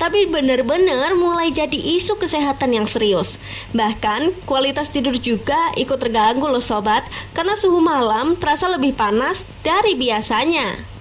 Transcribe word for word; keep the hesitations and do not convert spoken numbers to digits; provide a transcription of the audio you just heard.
tapi benar-benar mulai jadi isu kesehatan yang serius. Bahkan kualitas tidur juga ikut terganggu loh sobat, karena suhu malam terasa lebih panas dari biasanya.